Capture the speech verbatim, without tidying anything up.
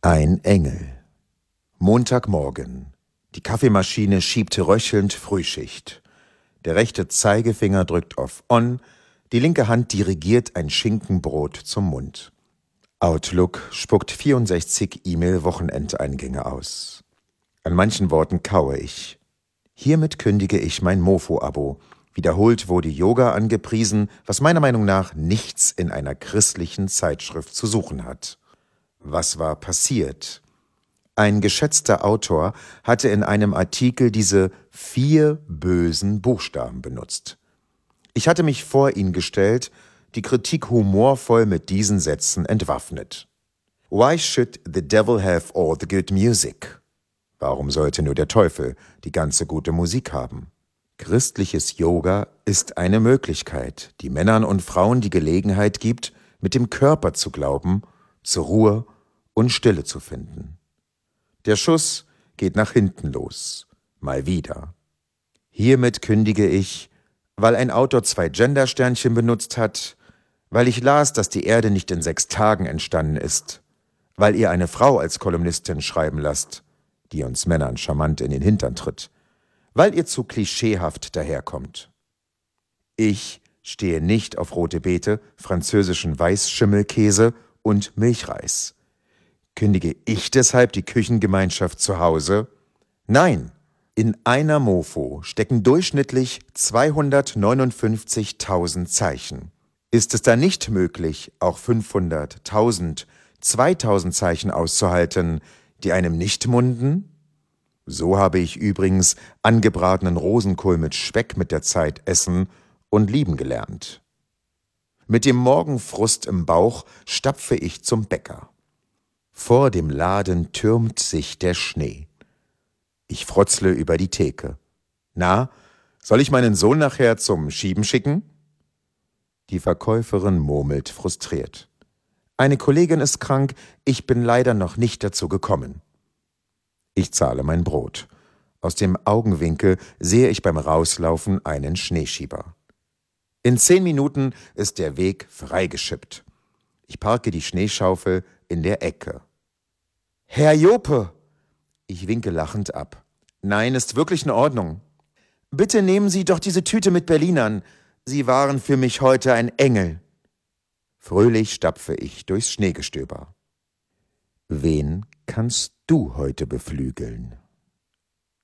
Ein Engel. Montagmorgen. Die Kaffeemaschine schiebt röchelnd Frühschicht. Der rechte Zeigefinger drückt auf On, die linke Hand dirigiert ein Schinkenbrot zum Mund. Outlook spuckt vierundsechzig E-Mail-Wochenendeingänge aus. An manchen Worten kaue ich. Hiermit kündige ich mein Mofo-Abo. Wiederholt wurde Yoga angepriesen, was meiner Meinung nach nichts in einer christlichen Zeitschrift zu suchen hat. Was war passiert? Ein geschätzter Autor hatte in einem Artikel diese vier bösen Buchstaben benutzt. Ich hatte mich vor ihn gestellt, die Kritik humorvoll mit diesen Sätzen entwaffnet. Why should the devil have all the good music? Warum sollte nur der Teufel die ganze gute Musik haben? Christliches Yoga ist eine Möglichkeit, die Männern und Frauen die Gelegenheit gibt, mit dem Körper zu glauben, zur Ruhe und Stille zu finden. Der Schuss geht nach hinten los, mal wieder. Hiermit kündige ich, weil ein Autor zwei Gendersternchen benutzt hat, weil ich las, dass die Erde nicht in sechs Tagen entstanden ist, weil ihr eine Frau als Kolumnistin schreiben lasst, die uns Männern charmant in den Hintern tritt, weil ihr zu klischeehaft daherkommt. Ich stehe nicht auf rote Beete, französischen Weißschimmelkäse und Milchreis. Kündige ich deshalb die Küchengemeinschaft zu Hause? Nein, in einer Mofo stecken durchschnittlich zweihundertneunundfünfzigtausend Zeichen. Ist es da nicht möglich, auch fünfhundert, tausend, zweitausend Zeichen auszuhalten, die einem nicht munden? So habe ich übrigens angebratenen Rosenkohl mit Speck mit der Zeit essen und lieben gelernt. Mit dem Morgenfrust im Bauch stapfe ich zum Bäcker. Vor dem Laden türmt sich der Schnee. Ich frotzle über die Theke. Na, soll ich meinen Sohn nachher zum Schieben schicken? Die Verkäuferin murmelt frustriert. Eine Kollegin ist krank, ich bin leider noch nicht dazu gekommen. Ich zahle mein Brot. Aus dem Augenwinkel sehe ich beim Rauslaufen einen Schneeschieber. In zehn Minuten ist der Weg freigeschippt. Ich parke die Schneeschaufel in der Ecke. »Herr Jope!« Ich winke lachend ab. »Nein, ist wirklich in Ordnung. Bitte nehmen Sie doch diese Tüte mit Berlinern. Sie waren für mich heute ein Engel.« Fröhlich stapfe ich durchs Schneegestöber. Wen kannst du heute beflügeln?